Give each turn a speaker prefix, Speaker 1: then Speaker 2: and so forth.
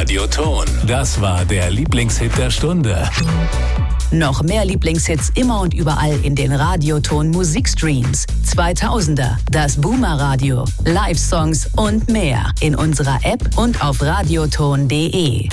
Speaker 1: Radioton. Das war der Lieblingshit der Stunde.
Speaker 2: Noch mehr Lieblingshits immer und überall in den Radioton Musikstreams. 2000er, das Boomer Radio, Live-Songs und mehr in unserer App und auf radioton.de.